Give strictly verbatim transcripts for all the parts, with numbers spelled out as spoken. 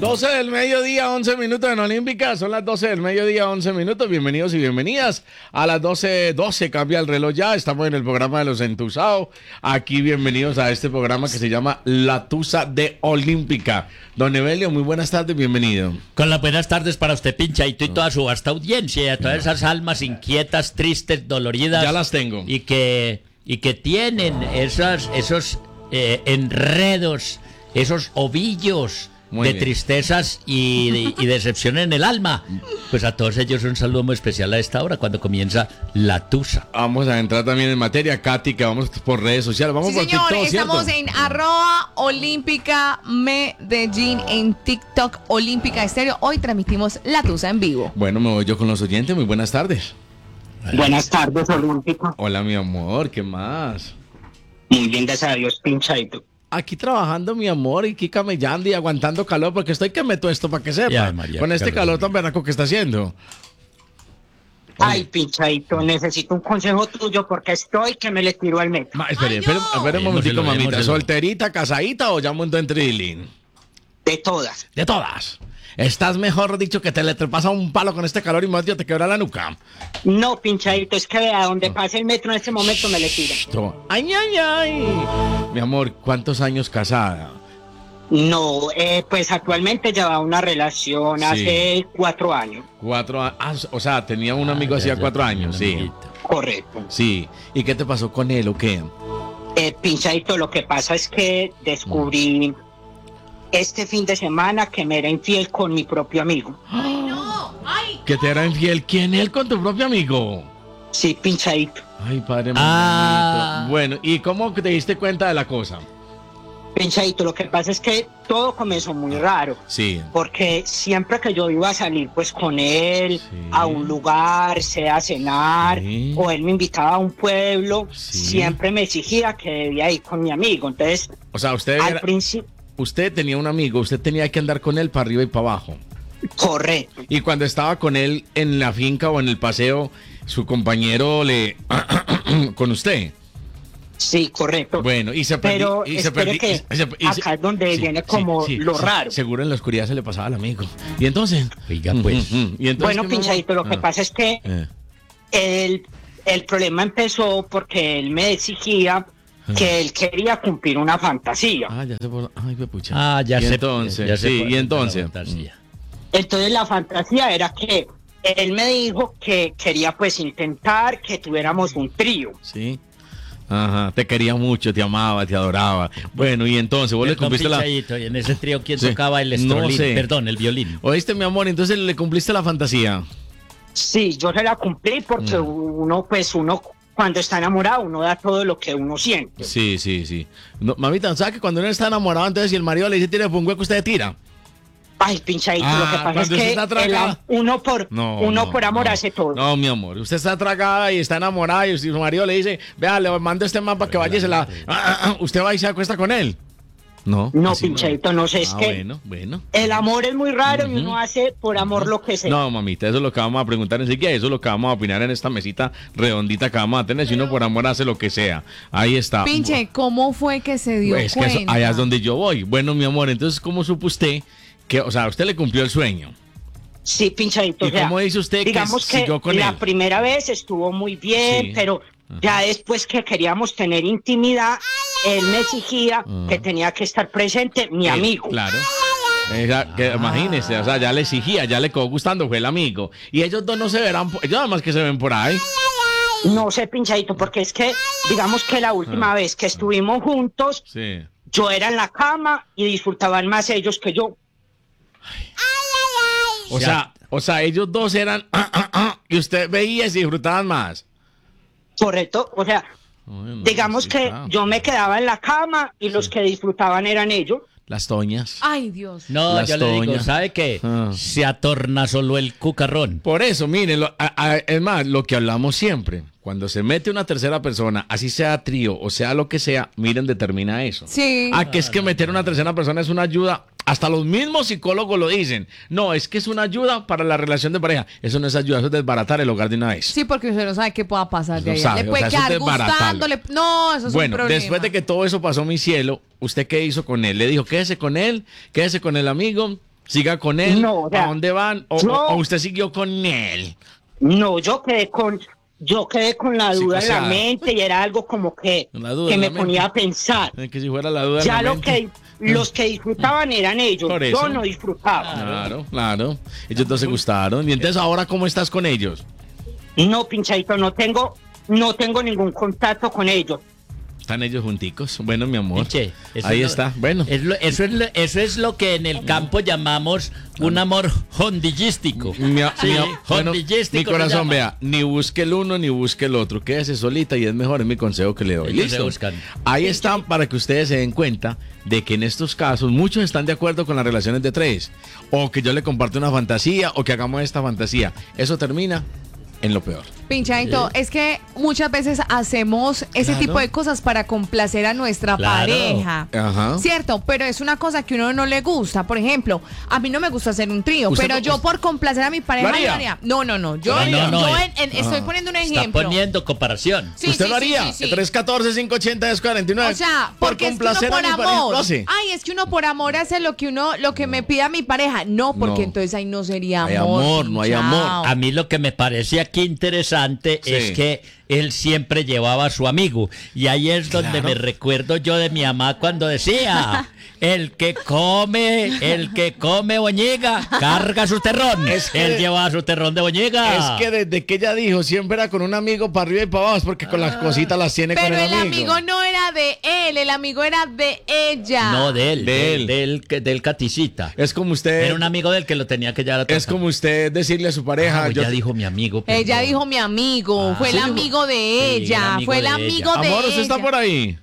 doce del mediodía, once minutos en Olímpica. Son las doce del mediodía, once minutos. Bienvenidos y bienvenidas. A las doce doce cambia el reloj ya. Estamos en el programa de los entusados. Aquí bienvenidos a este programa que se llama La Tusa de Olímpica. Don Evelio, muy buenas tardes, bienvenido. Con las buenas tardes para usted, Pinchaito, y toda su vasta audiencia, y a todas esas almas inquietas, tristes, doloridas. Ya las tengo. Y que, y que tienen esos, esos eh, enredos, esos ovillos Muy de bien. tristezas y, de- y decepción en el alma. Pues a todos ellos un saludo muy especial a esta hora, cuando comienza La Tusa. Vamos a entrar también en materia, Katy, que vamos por redes sociales. Vamos Sí, por señor, TikTok, estamos ¿cierto? en arroba olímpica Medellín en TikTok, Olímpica Estéreo. Hoy transmitimos La Tusa en vivo. Bueno, me voy yo con los oyentes. Muy buenas tardes. Buenas tardes, Olímpico. Hola, mi amor, ¿qué más? Muy bien, gracias a Dios, Pinchaito. Aquí trabajando, mi amor, y aquí camellando y aguantando calor, porque estoy que meto esto para que sepa. Ya, María, con este calor. calor tan berraco que está haciendo. Ay, Pinchaito, necesito un consejo tuyo porque estoy que me le tiro al metro. Ma, espere, Ay, espere, no. espere un momentico, Démoselo, mamita. démoselo. ¿Solterita, casadita o ya montó en trilling? De todas. De todas. Estás mejor dicho que te le pasa un palo con este calor y más Dios te quebra la nuca. No, Pinchaito, es que vea, donde pase el metro en este momento me le tiro. Esto- Ay, ay, ay. Mi amor, ¿cuántos años casada? No, eh, pues actualmente lleva una relación Sí. hace cuatro años. Cuatro años. Ah, o sea, tenía un amigo Ah, hacía ya, ya, cuatro un años, sí. amiguito. Correcto. Sí. ¿Y qué te pasó con él o qué? Eh, Pinchaito, lo que pasa es que descubrí este fin de semana que me era infiel con mi propio amigo. No, ay. ¿Que te era infiel? ¿Quién? ¿Él con tu propio amigo? Sí, Pinchaito. Ay, padre Ah. mamito. Bueno, ¿y cómo te diste cuenta de la cosa? Pinchaito, lo que pasa es que todo comenzó muy raro. Sí. Porque siempre que yo iba a salir pues con él Sí. a un lugar, sea a cenar, Sí. o él me invitaba a un pueblo, Sí. siempre me exigía que debía ir con mi amigo. Entonces, O sea, usted al era- principio, usted tenía un amigo, usted tenía que andar con él para arriba y para abajo. correcto. Y cuando estaba con él en la finca o en el paseo, su compañero le... con usted. Sí, correcto. Bueno, y se perdió. Pero y se espere perdi- que y se- y se- acá es donde viene como lo raro. Seguro en la oscuridad se le pasaba al amigo. Y entonces... Oiga, pues. Ujú, y entonces, Bueno, ¿qué, Pinchadito, lo mamá? que Ah, pasa es que eh. el, el problema empezó porque él me exigía que él quería cumplir una fantasía. Ah, ya se por... Ay, qué pucha. Ah, ya y sé. entonces, ya sé sí, por- y entonces... la fantasía. Entonces la fantasía era que él me dijo que quería pues intentar que tuviéramos un trío. Sí. Ajá, te quería mucho, te amaba, te adoraba. Bueno, y entonces, vos le Perdón, cumpliste la... Pinchaito, y en ese trío, ¿quién Sí. tocaba el No estrolín? sé. Perdón, el violín. ¿Oíste, mi amor? Entonces le cumpliste la fantasía. Sí, yo se la cumplí porque Mm. uno pues uno cuando está enamorado uno da todo lo que uno siente. Sí, sí, sí. No, mamita, ¿sabes que cuando uno está enamorado, entonces si el marido le dice tira un hueco, usted tira? Ay, Pinchadito, Ah, lo que pasa es cuando usted que está el tragada. am- uno por No, uno no, por amor no. hace todo. No, mi amor, usted está tragada y está enamorada y si su marido le dice, vea, le mando este mapa que vaya y se la... Ah, ah, ah, usted va y se acuesta con él. No, No, así Pinchadito, no sé, es Ah, que bueno, bueno. el amor es muy raro y Ujú. uno hace por amor lo que sea. No, mamita, eso es lo que vamos a preguntar enseguida, eso es lo que vamos a opinar en esta mesita redondita que vamos a tener, si uno por amor hace lo que sea. Ahí está. Pinche, ¿cómo fue que se dio Es que eso- cuenta? allá es donde yo voy. Bueno, mi amor, entonces, ¿cómo supo usted que, o sea, usted le cumplió el sueño? Sí, Pinchadito. ¿Y o sea, cómo dice usted que digamos que siguió con la él? primera vez estuvo muy bien, Sí. pero ya después que queríamos tener intimidad, él me exigía Ah. que tenía que estar presente mi Él, amigo. Claro. Esa- que, imagínese, o sea, ya le exigía, ya le quedó gustando, fue el amigo. Y ellos dos no se verán, po- ellos nada más que se ven por ahí. No sé, Pinchadito, porque es que, digamos que la última Ah. vez que estuvimos juntos, Sí. yo era en la cama y disfrutaban más ellos que yo. O Ya. sea, o sea, ellos dos eran ah, ah, ah, y usted veía y se disfrutaban más. Correcto, o sea, Ay, no, digamos sí, que claro. yo me quedaba en la cama y los que disfrutaban eran ellos. Las toñas. Ay, Dios. No, Las yo le digo, toñas. ¿sabe qué? Ah. Se atorna solo el cucarrón. Por eso, miren, lo- a- a- es más, lo que hablamos siempre, cuando se mete una tercera persona, así sea trío o sea lo que sea, miren, determina eso. Sí. Ah, que es que meter una tercera persona es una ayuda, hasta los mismos psicólogos lo dicen. No, es que es una ayuda para la relación de pareja. Eso no es ayuda, eso es desbaratar el hogar de una vez. Sí, porque usted no sabe qué pueda pasar de No ahí. sabe, Le o puede sea, eso es quedar desbaratarlo. gustándole. No, eso es Bueno, un problema. después de que todo eso pasó, mi cielo, ¿usted qué hizo con él? Le dijo, quédese con él, quédese con el amigo, ¿Siga con él? No, o sea, ¿A dónde van? ¿O, yo- o usted siguió con él? No, yo quedé con, yo quedé con la Sí, duda o sea, en la mente y era algo como que, la duda que en me la ponía mente. a pensar. Eh, Que si fuera la duda. en Ya la lo mente. que, los que disfrutaban eran ellos, Por eso. yo no disfrutaba. Claro, claro. Ellos dos se gustaron. Y entonces, ¿ahora cómo estás con ellos? No, pinchadito, no tengo, no tengo ningún contacto con ellos. Están ellos junticos. Bueno, mi amor. Che, eso Ahí es lo- está. Bueno. es lo- eso, es lo, eso es lo que en el campo llamamos un amor hondillístico. Mi, a- Sí, mi a- bueno, hondillístico mi se corazón, llama. vea, ni busque el uno ni busque el otro. Quédese solita y es mejor, es mi consejo que le doy. Ellos se ¿Listo? buscan. Ahí están para que ustedes se den cuenta de que en estos casos muchos están de acuerdo con las relaciones de tres. O que yo le comparte una fantasía o que hagamos esta fantasía. Eso termina en lo peor. Pinchadito, es que muchas veces hacemos ese Claro. tipo de cosas para complacer a nuestra Claro. pareja. Ajá. Cierto, pero es una cosa que uno no le gusta. Por ejemplo, a mí no me gusta hacer un trío, ¿Usted pero no- yo por complacer a mi pareja ¿Lo haría? lo haría. No, no, no. Yo, No, no, no, yo eh. en- en- estoy poniendo un Está ejemplo. poniendo comparación. Sí, ¿Usted sí, lo sí, haría? sí, sí. tres uno cuatro, cinco ocho cero, cuatro nueve. O sea, por porque es que complacer uno a por mi pareja, amor. lo hace. Ay, es que uno por amor hace lo que uno, lo que me pida mi pareja. No, porque No. entonces ahí no sería Hay amor. amor, no hay amor. pinchao. A mí lo que me parece aquí interesante Sí. es que él siempre llevaba a su amigo. Y ahí es donde Claro. me recuerdo yo de mi mamá cuando decía, el que come, el que come boñiga, carga su terrón. Es que- él llevaba su terrón de boñiga. Es que desde que ella dijo siempre era con un amigo para arriba y para abajo, es porque con las cositas las tiene Pero con el, el amigo no era de él, el amigo era de ella. No, de él, De de él. él, del, que- del caticita. Es como usted. Era un amigo del que lo tenía que llevar a Es trabajar. como usted decirle a su pareja. Ah, yo- ya dijo mi amigo. Ella perdón. dijo mi amigo, Ah, fue el sí, amigo de sí, el ella, amigo fue el de amigo ella. de Amor, ella. ¿usted está por ahí?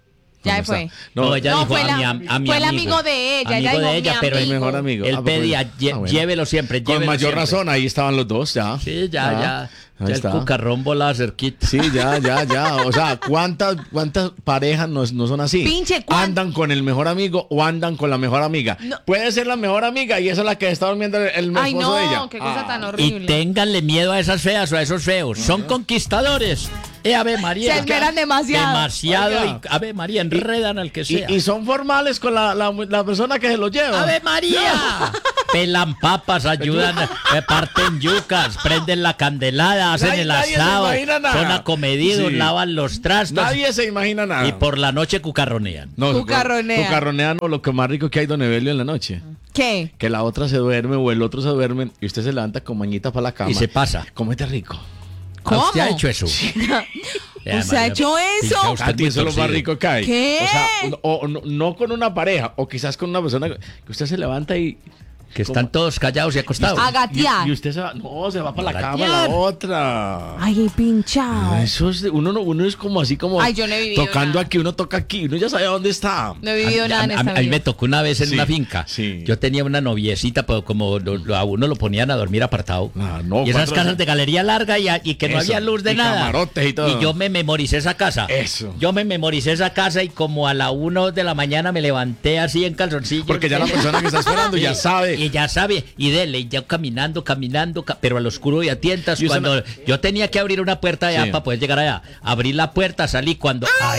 Ya No fue. está. No, ella No, dijo fue a, la- mi, am- a mi fue el amigo. amigo de ella, ella Amigo dijo de ella, mi pero El amigo. mejor amigo. él Ah, pues pedía, bueno. lle- Ah, bueno. llévelo siempre, Con llévelo mayor siempre. razón, ahí estaban los dos, ya. Sí, ya, Ah, ya. ahí Ya está. el cucarrón volaba cerquita. Sí, ya, ya, ya. O sea, ¿cuántas, cuántas parejas no, no son así? Pinche, ¿cuán- Andan con el mejor amigo o andan con la mejor amiga. No. Puede ser la mejor amiga y esa es la que está durmiendo el, el Ay, esposo no, de ella. qué cosa Ah. tan Y horrible. ténganle miedo a esas feas o a esos feos. Son conquistadores. Eh, Ave María. Se esmeran demasiado. Demasiado. Oiga. Y, Ave María, enredan al que Y, sea. y son formales con la, la, la persona que se los lleva. ¡Ave María! Pelan papas, ayudan, reparten yucas, prenden la candelada, hacen Nadie- el nadie se asado, imagina nada. son acomedidos, Sí. lavan los trastos Nadie se imagina nada. y por la noche cucarronean. No, Cucarronean. Cucarronean o lo que más rico que hay Don Evelio en la noche. ¿Qué? Que la otra se duerme o el otro se duerme y usted se levanta con mañita para la cama. Y se pasa. Comete rico. ¿Cómo? ¿Usted ha hecho eso? ¿Usted ha hecho eso? Pincha usted A ti muy eso es lo más torcido. rico que hay. ¿Qué? O sea, o, o no, no con una pareja, o quizás con una persona que usted se levanta y. Que están todos callados y acostados. A gatear. Y, y usted se va. No, se va para la A cama gatear. la otra. Ay, pinchado. Eso es de- uno, no- uno es como así como Ay, yo no he vivido tocando nada. aquí, uno toca aquí, uno ya sabe dónde está. No he vivido A- nada en a, esta a- a mí me vida. tocó una vez en Sí, una finca. sí. Yo tenía una noviecita, pero como lo- lo- a uno lo ponían a dormir apartado. Ah, no, y esas cuatro- casas de galería larga y, a- y que no Eso, había luz de y nada. camarotes y todo. yo me memoricé esa casa. Eso. Yo me memoricé esa casa y como a la una de la mañana me levanté así en calzoncillo. Porque ya la persona que está esperando ya Sí, sabe. Y ya sabe. Y dele, y ya caminando, caminando, ca- pero al oscuro y a tientas. Y usted Cuando no- yo tenía que abrir una puerta allá Sí. para poder llegar allá. Abrí la puerta, salí cuando. ¡Ay!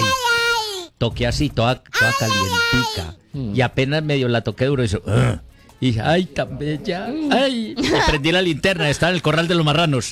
Toqué así, toda, toda calientica. Mm. Y apenas medio la toqué duro y hizo. "Ugh". Y dije, ¡ay, tan bella! ¡Ay! Y prendí la linterna, estaba en el corral de los marranos.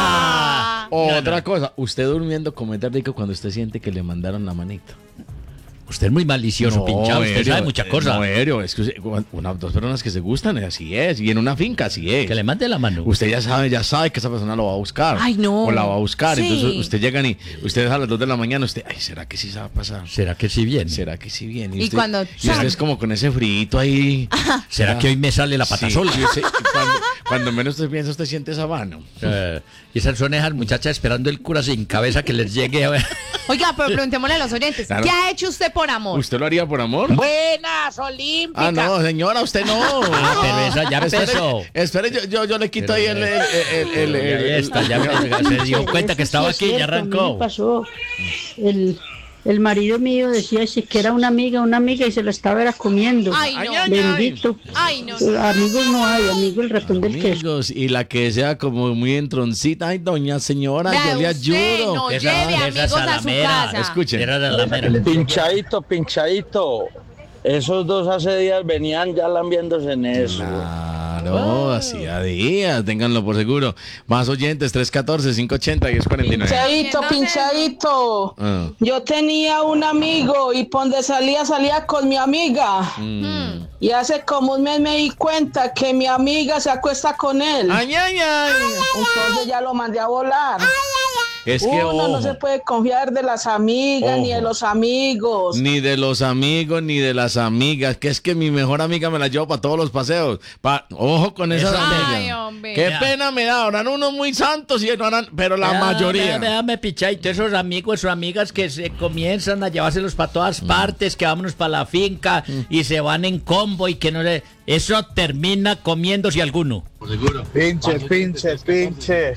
Ah. Otra cosa, usted durmiendo comete rico cuando usted siente que le mandaron la manito. Usted es muy malicioso, pinchado. Usted Erio, sabe muchas eh, cosas. No, Erio, es que usted- una, dos personas que se gustan, así es. Y en una finca, así es. Que le mande la mano. Usted ya sabe, ya sabe que esa persona lo va a buscar. Ay, no. O la va a buscar. Sí. Entonces usted llega y usted a las dos de la mañana, usted, ay, ¿será que sí se va a pasar? ¿Será que sí viene? ¿Será que sí viene? Y usted, cuando- y usted es como con ese frito ahí. ¿Será que hoy me sale la pata Sí, sola? y usted- y cuando, cuando menos usted piensa, usted siente esa mano. Eh, y esas son esas muchachas esperando el cura sin cabeza que les llegue a ver. Oiga, pero preguntémosle a los oyentes. Claro. ¿Qué ha hecho usted por amor? ¿Usted lo haría por amor? Buenas, Olímpica. Ah, no, señora, usted no. Ah, pero esa ya empezó. Espere, espere, yo, yo, yo le quito ahí el... el, el, el, el- Ahí está, ya me- se dio cuenta que estaba aquí y ya A mí me arrancó. pasó. El, el marido mío decía si que era una amiga, una amiga y se la estaba era comiendo. Ay, no. Ay, ay, Bendito. Ay, no. Eh, Amigos no hay, amigo el ratón del queso. Amigos, y la que sea como muy entroncita, ay, doña señora, Vea, yo le usted ayudo. no Esa- lleve esa amigos a su salamera. casa. Escuchen. Era la lamera. Pinchadito, pinchadito. esos dos hace días venían ya lambiéndose en eso. Claro, hacía días, ténganlo por seguro. Más oyentes, tres uno cuatro, cinco ocho cero, diez cuarenta y nueve. Pinchadito, pinchadito. Ah. Yo tenía un amigo y por donde salía, salía con mi amiga. Mm. Y hace como un mes me di cuenta que mi amiga se acuesta con él. Ay, ay, ay. Entonces ya lo mandé a volar. Es que Uno ojo, no se puede confiar de las amigas Ojo. ni de los amigos. ni de los amigos ni de las amigas, que es que mi mejor amiga me la llevo para todos los paseos. Pa- ojo con esas Eso, amigas. Ay, hombre. Qué Ya. pena me da, ahora unos muy santos y no harán- pero la Vea, mayoría. vea, Véame, pichadito, esos amigos o amigas que se comienzan a llevárselos para todas partes, que vámonos para la finca y se van en combo y que no le... Eso termina comiéndose alguno. Pinche, pinche, pinche.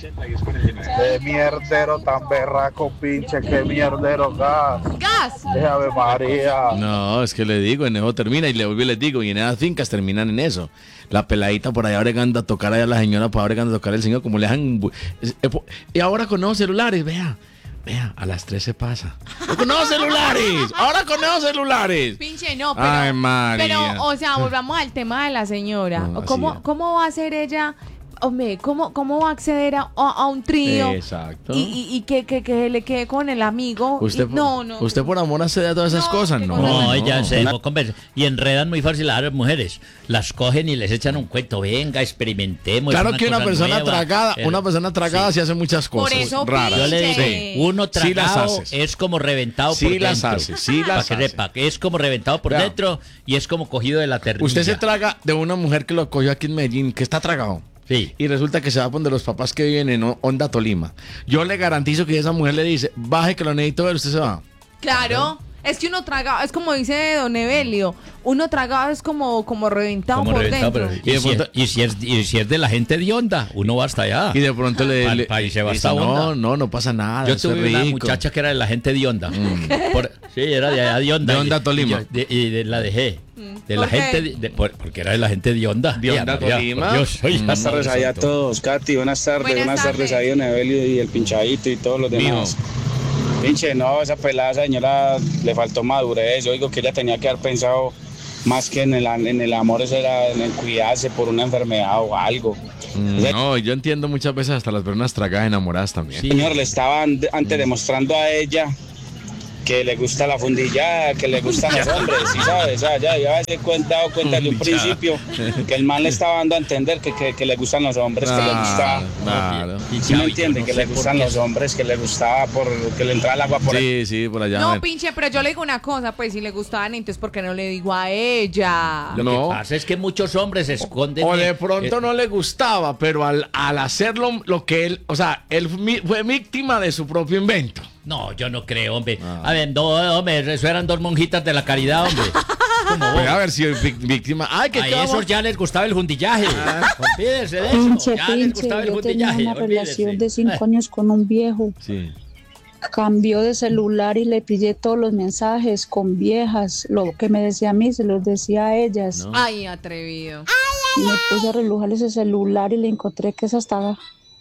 De mierdero tan berraco, pinche, qué mierdero gas. Gas. De Ave María. No, es que le digo, en eso termina y le vuelvo y les digo, y en esas fincas terminan en eso. La peladita por allá bregando a tocar allá a la señora, para bregando a tocar el señor, como le dejan... bu- es- eh, po- Y ahora con nuevos celulares, vea, vea, a las tres se pasa. Con nuevos celulares, ahora con nuevos celulares. Pinche, no, pero, Ay, María. pero, o sea, volvamos al tema de la señora. No, así ¿Cómo, es. ¿Cómo va a ser ella? Hombre, ¿cómo, ¿cómo va a acceder a, a- a un trío? Exacto. Y, y, y que, que, que le quede con el amigo. Usted, Y- no, no. usted por amor accede a todas esas No, cosas, qué no. cosa No, tan- ella se La- dejó convencer. Y enredan muy fácil a las mujeres. Las cogen y les echan un cuento. Venga, experimentemos. Claro es que una cosa persona nueva. tragada, Pero- una persona tragada sí. sí hace muchas cosas eso, raras. Yo le digo, Sí. uno Sí las tragado haces. es como reventado Sí por las dentro. hace, sí las Para que hace. sepa, que es como reventado por Vea. dentro y es como cogido de la ternilla. Usted se traga de una mujer que lo cogió aquí en Medellín, que está tragado. Sí. Y resulta que se va a poner los papás que viven en Honda, Tolima. Yo le garantizo que esa mujer le dice, baje que lo necesito ver, usted se va. Claro. Es que uno traga, es como dice Don Evelio, uno tragado es como, como reventado Como por reventado, dentro. pero- Y y, de si pronto- es, y, si es, y si es de la gente de onda, uno va hasta allá. Y de pronto le, Al le- país se va dice, hasta no, Honda. no, no pasa nada. Yo eso es tuve una rico". Mm. muchacha que era de la gente de onda. Por- sí, era de allá de onda. De Honda, Y- y Tolima. yo- de- Y, de- la dejé. De la ¿Por qué? gente, de- de- por- porque era de la gente de onda. De Honda, Tolima. Yo soy Mm. Buenas tardes ahí a todos, Katy, buenas tardes, Buenas buenas, tardes tardes. ahí Don Evelio y el pinchadito y todos los demás. Pinche, no, esa pelada, esa señora le faltó madurez, yo digo que ella tenía que haber pensado más que en el, en el amor, eso era en el cuidarse por una enfermedad o algo. Mm, Esa No, yo entiendo muchas veces hasta las personas tragadas enamoradas también. señor le estaba an- antes demostrando a ella que le gusta la fundillada, que le gustan los hombres, ¿sí sabes? O sea, ya ya se cuenta, dado cuenta de un Fundillada. principio que el man le estaba dando a entender que, que, que le gustan los hombres, que le gusta... Claro. ¿Sí me entiende? Que le gustan los hombres, que le gustaba por que le entraba el agua por Sí, el... sí, por allá. No, ven. pinche, pero yo le digo una cosa, pues si le gustaban, entonces ¿por qué no le digo a ella? Lo No. que pasa es que muchos hombres se esconden. O de eh, pronto eh, no le gustaba, pero al, al hacerlo lo que él, o sea, él mi- fue víctima de su propio invento. No, yo no creo, hombre. Ah. A ver, no, hombre, eso eran dos monjitas de la caridad, hombre. ¿Cómo vos? Puede haber sido vi- víctima. Ay, que A qué esos ya les gustaba el jundillaje. Olvídense de eso. Pinche, Ya les pinche, gustaba el yo tenía jundillaje. una relación de olvídense. cinco años con un viejo. Sí. Cambió de celular y le pillé todos los mensajes con viejas. Lo que me decía a mí se los decía a ellas. No. Ay, atrevido. Y me puse a relujar ese celular y le encontré que es hasta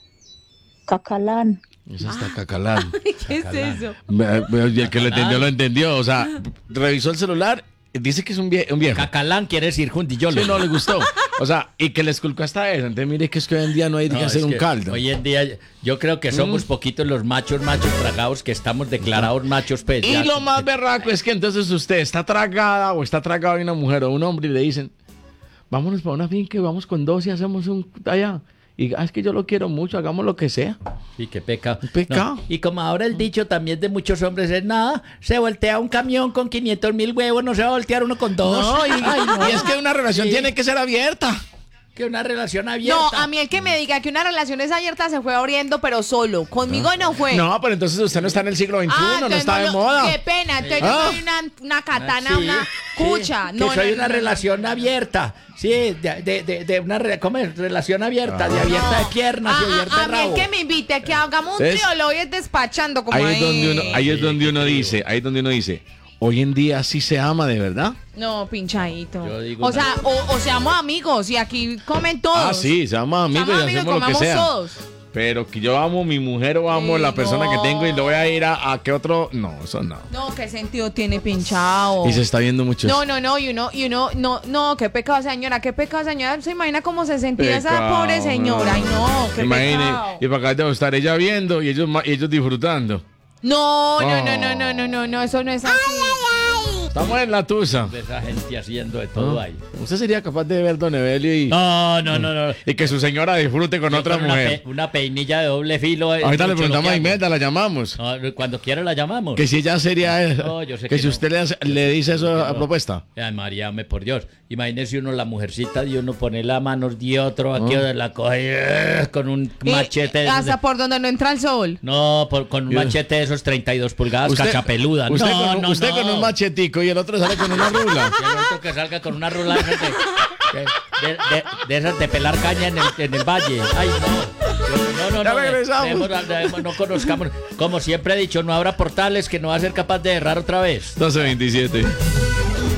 Cacalán. Es hasta cacalán. ¿Qué es eso? Ve- ve- Y el que lo entendió, lo entendió. O sea, revisó el celular, dice que es un, vie- un viejo. Cacalán quiere decir jundillolo. Sí, no le gustó. O sea, y que le esculcó hasta eso. Entonces, mire que es que hoy en día no hay No, que hacer es un que caldo. Hoy en día yo creo que somos poquitos los machos, machos tragados que estamos declarados machos. Pues, Y ya- lo más berraco es que entonces usted está tragada o está tragado de una mujer o un hombre y le dicen, vámonos para una finca y vamos con dos y hacemos un allá. Y ah, es que yo lo quiero mucho, hagamos lo que sea. Sí, qué pecado. Un pecado. No, y como ahora el dicho también de muchos hombres es nada, se voltea un camión con quinientos mil huevos, no se va a voltear uno con dos. No, y, Ay, no. y es que una relación Sí. tiene que ser abierta. Que una relación abierta. No, a mí el que me diga que una relación es abierta se fue abriendo, pero solo. Conmigo no fue. No, pero entonces usted no está en el siglo veintiuno, Ah, no entonces está de lo- moda. Qué pena, entonces Ah. yo soy una, una katana, Sí, una sí, cucha. que no, soy no, una no, no. relación abierta. Sí, de, de, de, de una re- ¿cómo es? Relación abierta, de abierta de piernas y Ah, abierta ah, de a mí el rabo. que me invite a que hagamos un ¿Ves? trío, lo voy es despachando como Ahí ahí. es donde uno, ahí es donde uno dice, ahí es donde uno dice, hoy en día sí se ama de verdad. No, pinchadito. Yo digo O una- sea, o, o seamos amigos y aquí comen todos. Ah, sí, se ama amigos Seamos y amigos, hacemos lo que comamos sea. todos. Pero que yo amo a mi mujer o amo a Sí, la persona no. que tengo y lo voy a ir a, a que otro. No, eso no. No, ¿qué sentido tiene pinchado? Y se está viendo mucho. No, no, no, y uno, y uno, no, no, qué pecado, señora, qué pecado, señora. ¿Se imagina cómo se sentía esa Pecado, pobre señora? Ay, no, qué Imagine, pecado. y para acá debo estar ella viendo y ellos, ma- y ellos disfrutando. No, no, Oh. no, no, no, no, no, no, eso no es así. Estamos en la tusa. Esa gente haciendo de todo ahí. ¿Usted sería capaz de ver Don Evelio y, No, no, no, no. y que su señora disfrute con Yo otra con una, mujer? pe- una peinilla de doble filo. es Ahorita le mucho lo preguntamos que a hago. Imeta, la llamamos. No, cuando quiera la llamamos. Que si ella sería esa. No, yo sé que, que si no. usted le, hace- le dice eso Que a no. propuesta. Ay, María, me por Dios. Imagínese uno la mujercita de uno pone la mano de otro aquí Oh. donde la coge eh, con un Y- machete. de esos hasta de- por donde no entra el sol. No, por- con un Yo- machete de esos treinta y dos pulgadas, Usted- cachapeluda. Usted, no, con, un- no, usted no. con un machetico y el otro sale con una rula. Y el otro que salga con una rula de, esas de, de- de- de esas de pelar caña en el, en el valle. Ay, no. No, no, Ya no. regresamos. debemos- debemos- no conozcamos. Como siempre he dicho, no habrá portales que no va a ser capaz de errar otra vez. doce veintisiete.